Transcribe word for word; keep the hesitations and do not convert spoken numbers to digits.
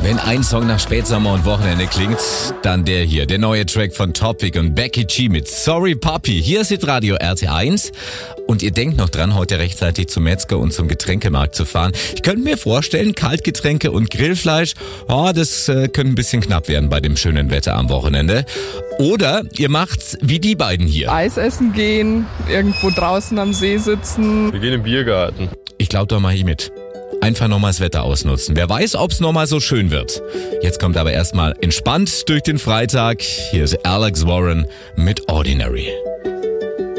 Wenn ein Song nach Spätsommer und Wochenende klingt, dann der hier, der neue Track von Topic und Becky G mit Sorry Papi. Hier ist Radio R T eins und ihr denkt noch dran, heute rechtzeitig zum Metzger und zum Getränkemarkt zu fahren. Ich könnte mir vorstellen, Kaltgetränke und Grillfleisch, oh, das äh, könnte ein bisschen knapp werden bei dem schönen Wetter am Wochenende. Oder ihr macht's wie die beiden hier. Eis essen gehen, irgendwo draußen am See sitzen. Wir gehen im Biergarten. Ich glaube, da mache ich mit. Einfach nochmal das Wetter ausnutzen. Wer weiß, ob's nochmal so schön wird. Jetzt kommt aber erstmal entspannt durch den Freitag. Hier ist Alex Warren mit Ordinary.